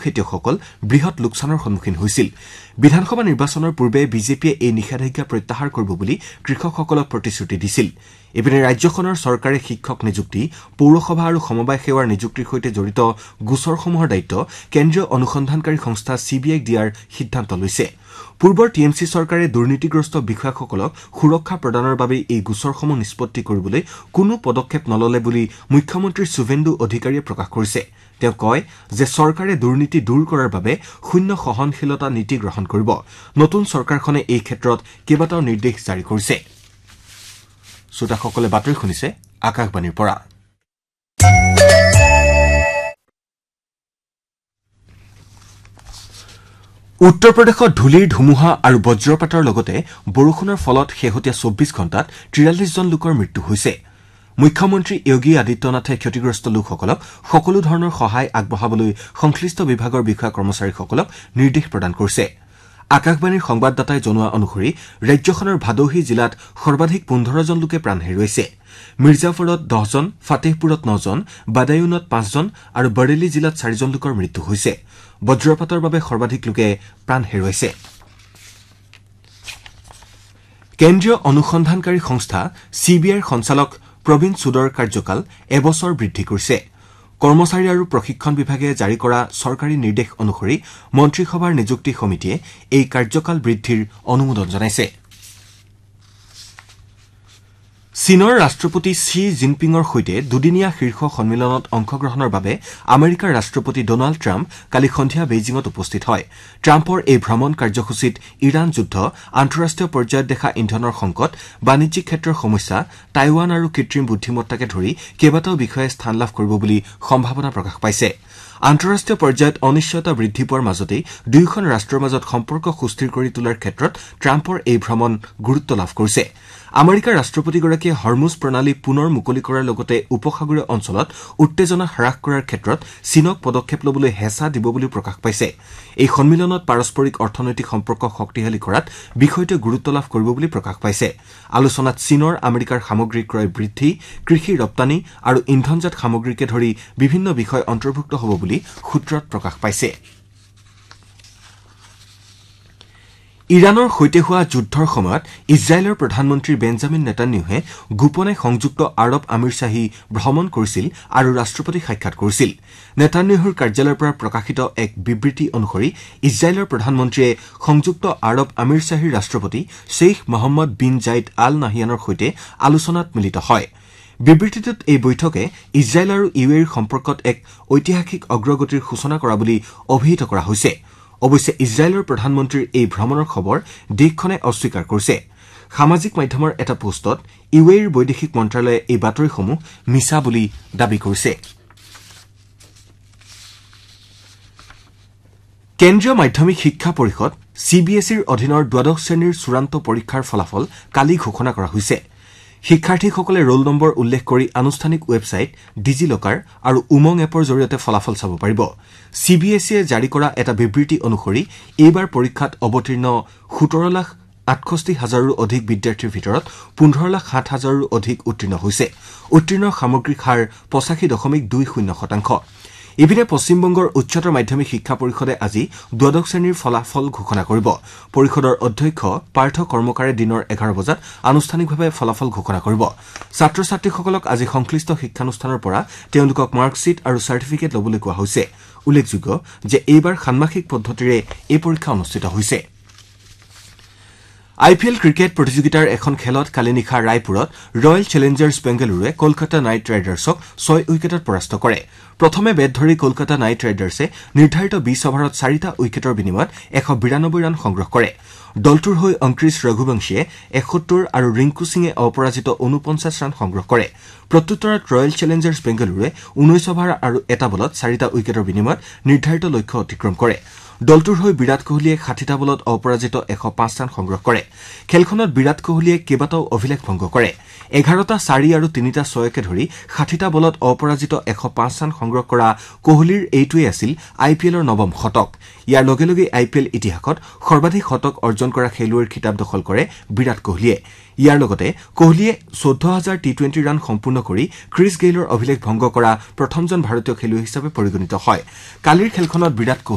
খেতিয়কসকল বৃহৎ লোকচানৰ সন্মুখীন হৈছিল বিধানসভা নিৰ্বাচনৰ পূৰ্বে বিজেপিয়ে এই নিষেধাজ্ঞা প্ৰত্যাহাৰ কৰিব বুলি কৃষকসকলক প্ৰতিশ্ৰুতি দিছিল ইপিনে ৰাজ্যখনৰ চৰকাৰে শিক্ষক নিযুক্তি পৌৰসভা আৰু সমবায় সেৱাৰ নিযুক্তিৰ সৈতে জড়িত গোচৰসমূহৰ দায়িত্ব কেন্দ্ৰীয় অনুসন্ধানকাৰী সংস্থা চিবিআইক দিয়াৰ সিদ্ধান্ত লৈছে পূৰ্বৰ টিএমচি চৰকাৰে দুৰ্নীতিগ্ৰস্ত বিষয়াসকলক সুৰক্ষা প্ৰদানৰ বাবে এই গোচৰসমূহ নিষ্পত্তি কৰিবলৈ কোনো পদক্ষেপ নললে বুলি মুখ্যমন্ত্ৰী শুভেন্দু অধিকাৰীয়ে প্ৰকাশ কৰিছে তেওঁ কয় যে চৰকাৰে দুৰ্নীতি দূৰ কৰাৰ বাবে শূন্য সহনশীলতা নীতি গ্ৰহণ কৰিব নতুন চৰকাৰখনে এই ক্ষেত্ৰত কেইবাটাও নিৰ্দেশ জাৰি কৰিছে শ্ৰোতাসকলে বাতৰি শুনিছে আকাশবাণীৰ পৰা উত্তৰ প্ৰদেশত ধূলিৰ ধুমুহা আৰু বজ্ৰপাতৰ লগতে বৰষুণৰ ফলত শেহতীয়া 24 ঘণ্টাত 43 জন লোকৰ মৃত্যু হৈছে মুখ্যমন্ত্ৰী যোগী আদিত্যনাথে ক্ষতিগ্ৰস্ত লোকসকলক সকলো ধৰণৰ সহায় আগবঢ়াবলৈ সংশ্লিষ্ট বিভাগৰ বিষয়া কৰ্মচাৰীসকলক নিৰ্দেশ প্ৰদান কৰিছে আকাশবাণীৰ সংবাদদাতাই জনোৱা অনুসৰি ৰাজ্যখনৰ ভাদোহী জিলাত সৰ্বাধিক 15 জন লোকে প্ৰাণ হেৰুৱাইছে মিৰ্জাপুৰত 10 জন ফাতেহপুৰত 9 জন বাদায়ুনত 5 জন আৰু বৰেলী জিলাত 4 জন লোকৰ মৃত্যু হৈছে বজ্ৰপাতৰ বাবে সৰ্বাধিক লোকে প্ৰাণ হেৰুৱাইছে কেন্দ্ৰীয় অনুসন্ধানকাৰী সংস্থা চিবিআইৰ সঞ্চালক প্ৰবীণ সুদৰ কাৰ্যকাল এবছৰ বৃদ্ধি কৰিছে কৰ্মচাৰী আৰু প্ৰশিক্ষণ বিভাগে জাৰি কৰা চৰকাৰী নিৰ্দেশ অনুসৰি মন্ত্ৰীসভাৰ নিযুক্তি সমিতিয়ে এই কাৰ্যকাল বৃদ্ধিৰ অনুমোদন জনাইছে চীনৰ ৰাষ্ট্ৰপতি শ্বি জিনপিঙৰ সৈতে দুদিনীয়া শীৰ্ষ সন্মিলনত অংশগ্ৰহণৰ বাবে আমেৰিকাৰ ৰাষ্ট্ৰপতি ডোনাল্ড ট্ৰাম্প কালি সন্ধিয়া বেইজিঙত উপস্থিত হয় ট্ৰাম্পৰ এই ভ্ৰমণ কাৰ্যসূচীত ইৰাণ যুদ্ধ আন্তঃৰাষ্ট্ৰীয় পৰ্যায়ত দেখা ইন্ধনৰ সংকট বাণিজ্যিক ক্ষেত্ৰৰ সমস্যা টাইৱান আৰু কৃত্ৰিম বুদ্ধিমত্তাকে ধৰি কেইবাটাও বিষয়ে স্থান লাভ কৰিব বুলি সম্ভাৱনা প্ৰকাশ পাইছে আন্তঃৰাষ্ট্ৰীয় পৰ্যায়ত অনিশ্চয়তা বৃদ্ধি পোৱাৰ মাজতেই দুয়োখন ৰাষ্ট্ৰৰ মাজত সম্পৰ্ক সুস্থিৰ কৰি তোলাৰ ক্ষেত্ৰত ট্ৰাম্পৰ এই ভ্ৰমণ গুৰুত্ব লাভ কৰিছে আমেৰিকাৰ ৰাষ্ট্ৰপতিগৰাকীয়ে হৰমুজ প্ৰণালী পুনৰ মুকলি কৰাৰ লগতে উপসাগৰীয় অঞ্চলত উত্তেজনা হ্ৰাস কৰাৰ ক্ষেত্ৰত চীনক পদক্ষেপ লবলৈ হেঁচা দিব বুলি প্ৰকাশ পাইছে এই সন্মিলনত পাৰস্পৰিক অৰ্থনৈতিক সম্পৰ্ক শক্তিশালী কৰাত বিষয়টোৱে গুৰুত্ব লাভ কৰিব বুলি প্ৰকাশ পাইছে আলোচনাত চীনৰ আমেৰিকাৰ সামগ্ৰী ক্ৰয় বৃদ্ধি কৃষি ৰপ্তানি আৰু ইন্ধনজাত সামগ্ৰীকে ধৰি বিভিন্ন বিষয় অন্তৰ্ভুক্ত হ'ব বুলি সূত্ৰত প্ৰকাশ পাইছে ইৰাণৰ সৈতে হোৱা যুদ্ধৰ সময়ত ইজৰাইলৰ প্ৰধানমন্ত্ৰী বেঞ্জামিন নেতান্যাহুৱে গোপনে সংযুক্ত আৰৱ আমিৰশ্বাহী ভ্ৰমণ কৰিছিল আৰু ৰাষ্ট্ৰপতিক সাক্ষাৎ কৰিছিল নেতান্যাহুৰ কাৰ্যালয়ৰ পৰা প্ৰকাশিত এক বিবৃতি অনুসৰি ইজৰাইলৰ প্ৰধানমন্ত্ৰীয়ে সংযুক্ত আৰৱ আমিৰশ্বাহীৰ ৰাষ্ট্ৰপতি শ্বেইখ মহম্মদ বিন জাইদ আল নাহিয়ানৰ সৈতে আলোচনাত মিলিত হয় বিবৃতিটোত এই বৈঠকে ইজৰাইল আৰু ইউএইৰ সম্পৰ্কত এক ঐতিহাসিক অগ্ৰগতিৰ সূচনা কৰা বুলি অভিহিত কৰা হৈছে অৱশ্যে ইজৰাইলৰ প্ৰধানমন্ত্ৰীৰ এই ভ্ৰমণৰ খবৰ দেশখনে অস্বীকাৰ কৰিছে সামাজিক মাধ্যমৰ এটা পোষ্টত ইউএইৰ বৈদেশিক মন্ত্ৰালয়ে এই বাতৰিসমূহ মিছা বুলি দাবী কৰিছে কেন্দ্ৰীয় মাধ্যমিক শিক্ষা পৰিষদ চিবিএছইৰ অধীনৰ দ্বাদশ শ্ৰেণীৰ চূড়ান্ত পৰীক্ষাৰ ফলাফল কালি ঘোষণা কৰা হৈছে শিক্ষাৰ্থীসকলে ৰোল নম্বৰ উল্লেখ কৰি আনুষ্ঠানিক ৱেবছাইট ডিজিলকাৰ আৰু উমং এপৰ জৰিয়তে ফলাফল চাব পাৰিব চিবিএছইয়ে জাৰি কৰা এটা বিবৃতি অনুসৰি এইবাৰ পৰীক্ষাত অৱতীৰ্ণ 17,68,000ৰো অধিক বিদ্যাৰ্থীৰ ভিতৰত 15,07,000ৰো অধিক উত্তীৰ্ণ হৈছে উত্তীৰ্ণৰ সামগ্ৰিক হাৰ 85.20% ইপিনে পশ্চিমবংগৰ উচ্চতৰ মাধ্যমিক শিক্ষা পৰিষদে আজি দ্বাদশ শ্ৰেণীৰ ফলাফল ঘোষণা কৰিব পৰিষদৰ অধ্যক্ষ পাৰ্থ কৰ্মকাৰে দিনৰ 11 বজাত আনুষ্ঠানিকভাৱে ফলাফল ঘোষণা কৰিব ছাত্ৰ ছাত্ৰীসকলক আজি সংশ্লিষ্ট শিক্ষানুষ্ঠানৰ পৰা তেওঁলোকক মাৰ্কশ্বিট আৰু চাৰ্টিফিকেট লবলৈ কোৱা হৈছে উল্লেখযোগ্য যে এইবাৰ ষান্মাসিক পদ্ধতিৰে এই পৰীক্ষা অনুষ্ঠিত হৈছে আইপিএল ক্ৰিকেট প্ৰতিযোগিতাৰ এখন খেলত কালি নিশা ৰায়পুৰত ৰয়েল চেলেঞ্জাৰ্ছ বেংগালুৰুৱে কলকাতা নাইট ৰাইডাৰ্ছক 6 উইকেটত পৰাস্ত কৰে প্ৰথমে বেট ধৰি কলকাতা নাইট ৰাইডাৰ্ছে নিৰ্ধাৰিত 20 অভাৰত 4টা উইকেটৰ বিনিময়ত 192 ৰান সংগ্ৰহ কৰে দলটোৰ হৈ অংকুৰিশ ৰঘুবংশীয়ে 71 আৰু ৰিংকু সিঙে অপৰাজিত 49 ৰান সংগ্ৰহ কৰে প্ৰত্যুত্তৰত ৰয়েল চেলেঞ্জাৰ্ছ বেংগালুৰুৱে 19 অভাৰ আৰু 1টা বলত 4টা উইকেটৰ বিনিময়ত নিৰ্ধাৰিত লক্ষ্য অতিক্ৰম কৰে দলটোৰ হৈ বিৰাট কোহলীয়ে 60টা বলত অপৰাজিত 105 ৰান সংগ্ৰহ কৰে খেলখনত বিৰাট কোহলীয়ে কেইবাটাও অভিলেখ ভংগ কৰে 11টা 4 আৰু 3টা 6কে ধৰি 60টা বলত অপৰাজিত 105 ৰান সংগ্ৰহ কৰা কোহলীৰ এইটোৱে আছিল আইপিএলৰ নৱম শতক ইয়াৰ লগে লগে আইপিএল ইতিহাসত সৰ্বাধিক শতক অৰ্জন কৰা খেলুৱৈৰ খিতাপ দখল কৰে বিৰাট কোহলীয়ে ইয়াৰ লগতে কোহলীয়ে 14,000 টি20 ৰান সম্পূৰ্ণ কৰি ক্ৰিছ গেইলৰ অভিলেখ ভংগ কৰা প্ৰথমজন ভাৰতীয় খেলুৱৈ হিচাপে পৰিগণিত হয় কালিৰ খেলখনত বিৰাট